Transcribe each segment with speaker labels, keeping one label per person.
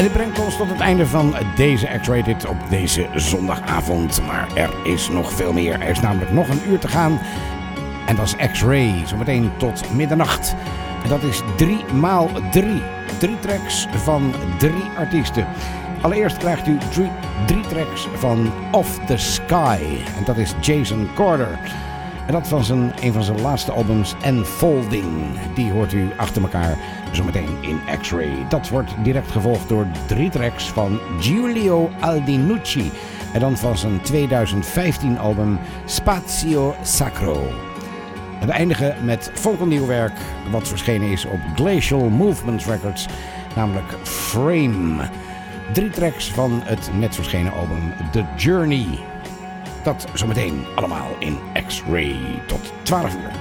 Speaker 1: En dit brengt ons tot het einde van deze X-Rated op deze zondagavond. Maar er is nog veel meer. Er is namelijk nog een uur te gaan. En dat is X-Ray, zometeen tot middernacht. En dat is 3x3. 3 tracks van 3 artiesten. Allereerst krijgt u drie tracks van Off the Sky. En dat is Jason Corder. En dat was een van zijn laatste albums, Enfolding. Die hoort u achter elkaar zometeen in X-Ray. Dat wordt direct gevolgd door 3 tracks van Giulio Aldinucci. En dan van zijn 2015 album Spazio Sacro. En we eindigen met fonkelnieuw werk wat verschenen is op Glacial Movements Records. Namelijk Frame. 3 tracks van het net verschenen album The Journey. Dat zometeen allemaal in X-Ray tot 12 uur.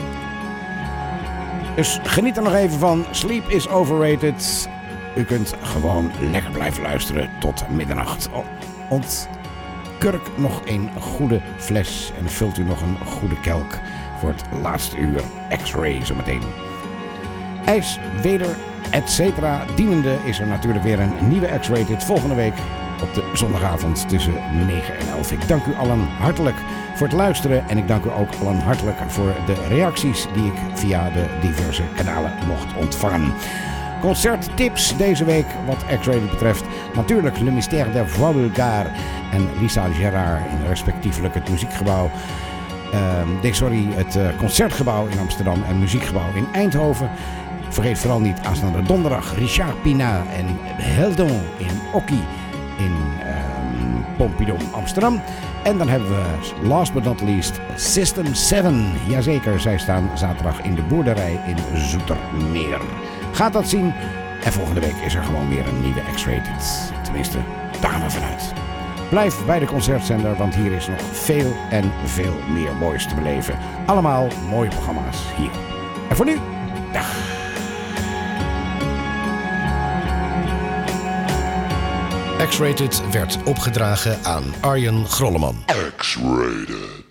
Speaker 1: Dus geniet er nog even van. Sleep is overrated. U kunt gewoon lekker blijven luisteren tot middernacht. Ontkurk nog een goede fles en vult u nog een goede kelk voor het laatste uur X-Ray zometeen. IJs, weder, etc. dienende is er natuurlijk weer een nieuwe X-Rated volgende week op de zondagavond tussen 9 en 11. Ik dank u allen hartelijk voor het luisteren en ik dank u ook allen hartelijk voor de reacties die ik via de diverse kanalen mocht ontvangen. Concerttips deze week wat X-Rated betreft. Natuurlijk Le Mystère der Voix Bulgare en Lisa Gerard in respectievelijk het muziekgebouw. Het Concertgebouw in Amsterdam en Muziekgebouw in Eindhoven. Vergeet vooral niet aanstaande donderdag Richard Pina en Heldon in Okkie in Pompidou Amsterdam. En dan hebben we last but not least System 7. Jazeker, zij staan zaterdag in de boerderij in Zoetermeer. Gaat dat zien. En volgende week is er gewoon weer een nieuwe X-Rated. Tenminste, daar gaan we vanuit. Blijf bij de concertzender, want hier is nog veel en veel meer moois te beleven. Allemaal mooie programma's hier. En voor nu, dag.
Speaker 2: X-Rated werd opgedragen aan Arjen Grolleman.
Speaker 3: X-Rated.